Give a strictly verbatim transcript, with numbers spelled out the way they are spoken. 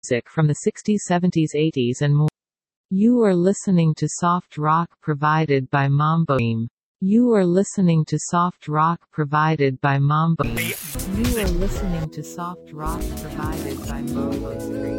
music from the sixties, seventies, eighties and more. You are listening to soft rock provided by Mambo Dream. You are listening to soft rock provided by Mambo. You are listening to soft rock provided by Mambo Dream.